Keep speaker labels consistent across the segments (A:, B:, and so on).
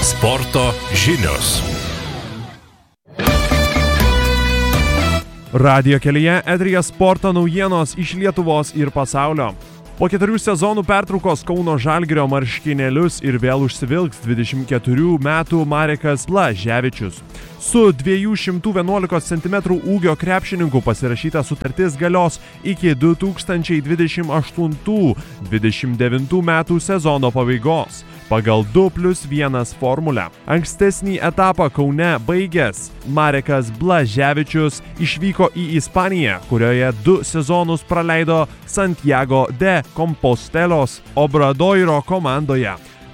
A: Sporto žinios.
B: Radijo kelyje eteryje sporto naujienos iš Lietuvos ir pasaulio. Po 4 sezonų pertraukos Kauno Žalgirio marškinėlius ir vėl užsivilks 24 metų Marekas Blaževičius. Su 211 cm ūgio krepšininku pasirašyta sutartis galios iki 2028-29 metų sezono pabaigos pagal 2+1 formulę. Ankstesnį etapą Kaune baigęs Marekas Blaževičius išvyko į Ispaniją, kurioje 2 sezonus praleido Santiago de Compostelos Obradoiro komandoje.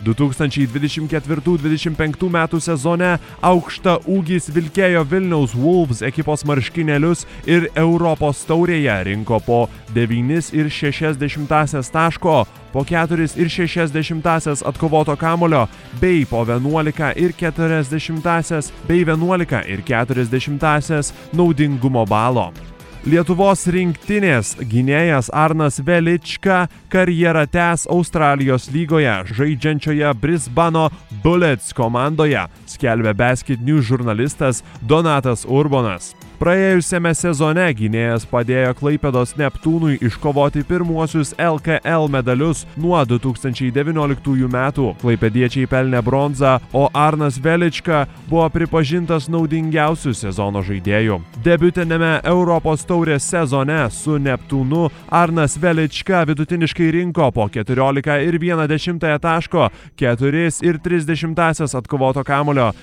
B: 2024-25 metų sezone aukštą ūgis vilkėjo Vilniaus Wolves ekipos marškinėlius ir Europos taurėje rinko po 9,6 taško, po 4,6 atkovoto kamulio bei po 11,4 bei 11,4 naudingumo balo. Lietuvos rinktinės gynėjas Arnas Velička karjerą tęs Australijos lygoje žaidžiančioje Brisbano Bullets komandoje, skelbia Basket News žurnalistas Donatas Urbonas. Praėjusiame sezone gynėjas padėjo Klaipėdos Neptūnui iškovoti pirmuosius LKL medalius nuo 2019 metų. Klaipėdiečiai pelnė bronzą, o Arnas Velička buvo pripažintas naudingiausiu sezono žaidėju. Debiutinėme Europos taurės sezone su Neptūnu Arnas Velička vidutiniškai rinko po 14,1 taško, 4,3 atkovoto kamulio,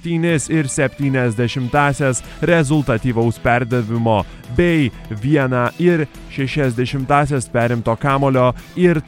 B: 7,7 rezultatyvaus perdavimo bei 1,6 perimto kamulio ir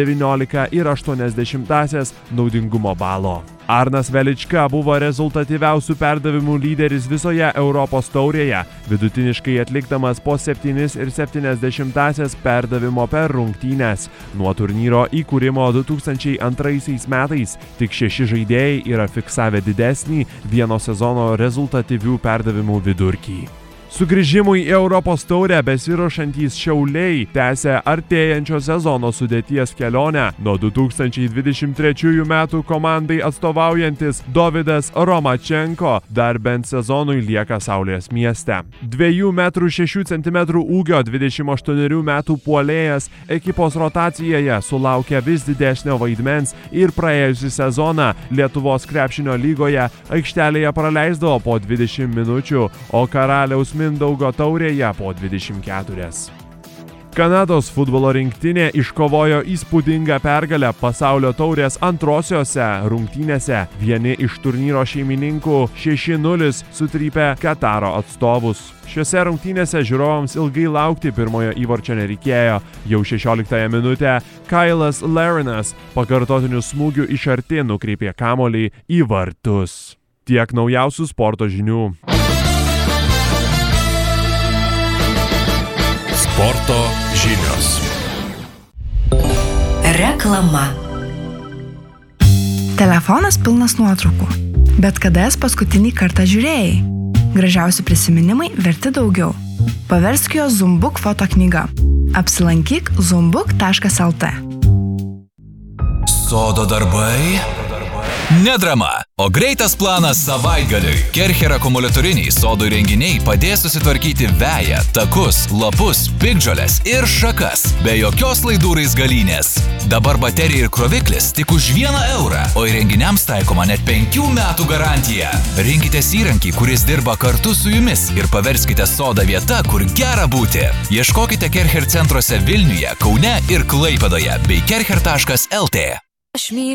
B: 19,8 naudingumo balo. Arnas Velička buvo rezultatyviausių perdavimų lyderis visoje Europos taurėje, vidutiniškai atlikdamas po 7,7 perdavimo per rungtynes. Nuo turnyro įkūrimo 2002 metais tik 6 žaidėjai yra fiksavę didesnį vieno sezono rezultatyvių perdavimų vidurkį. Sugrįžimui į Europos taurę besiruošiantys Šiauliai tęsia artėjančio sezono sudėties kelionę. Nuo 2023 metų komandai atstovaujantis Dovydas Romačenko dar bent sezonui lieka Saulės mieste. 2,6 cm ūgio 28 metų puolėjas ekipos rotacijoje sulaukia vis didesnio vaidmens ir praėjusį sezoną Lietuvos krepšinio lygoje aikštelėje praleisdavo po 20 minučių, o Karaliaus Mindaugo taurėje po 24. Kanados futbolo rinktinė iškovojo įspūdingą pergalę pasaulio taurės antrosiose rungtynėse. Vieni iš turnyro šeimininkų 6-0 sutrypė Kataro atstovus. Šiose rungtynėse žiūrovams ilgai laukti pirmojo įvarčio nereikėjo. Jau 16 minutę Kailas Larinas pakartotiniu smūgiu iš arti nukreipė kamuolį į vartus. Tiek naujausių sporto žinių.
A: Sporto žinios.
C: Reklama. Telefonas pilnas nuotraukų. Bet kada jas paskutinį kartą žiūrėjai? Gražiausi prisiminimai verti daugiau. Paversk juos Zumbuk foto knyga. Apsilankyk zumbuk.lt.
D: Sodo darbai? Nedrama, o greitas planas savaitgaliui. Kercher akumuliatoriniai sodo įrenginiai padės susitvarkyti veją, takus, lapus, piktžoles ir šakas. Be jokios laidų raizgalynės. Dabar baterija ir kroviklis tik už 1 eurą, o įrenginiams taikoma net 5 metų garantija. Rinkitės įrankį, kuris dirba kartu su jumis ir paverskite sodą vieta, kur gera būti. Ieškokite Kercher centruose Vilniuje, Kaune ir Klaipėdoje bei kercher.lt.